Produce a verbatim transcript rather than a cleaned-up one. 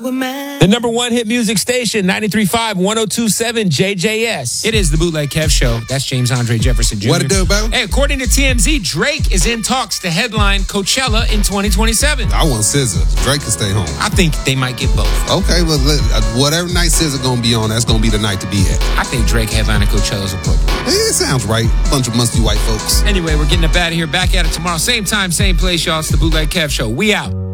The number one hit music station, ninety-three point five, one oh two point seven J J S. It is the Bootleg Kev Show. That's James Andre Jefferson Junior What it do, bro? Hey, according to T M Z, Drake is in talks to headline Coachella in twenty twenty-seven. I want S Z A. Drake can stay home. I think they might get both. Okay, well, let- uh, whatever night S Z A gonna be on, that's gonna be the night to be at. I think Drake headlining Coachella is appropriate. It sounds right. Bunch of musty white folks. Anyway, we're getting up out of here. Back at it tomorrow. Same time, same place, y'all. It's the Bootleg Kev Show. We out.